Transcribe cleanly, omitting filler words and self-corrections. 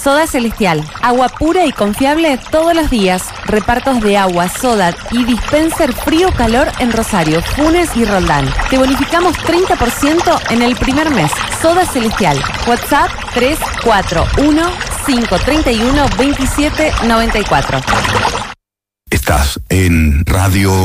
Soda Celestial, agua pura y confiable todos los días. Repartos de agua, soda y dispenser frío-calor en Rosario, Funes y Roldán. Te bonificamos 30% en el primer mes. Soda Celestial. WhatsApp 341-531-2794. Estás en Radio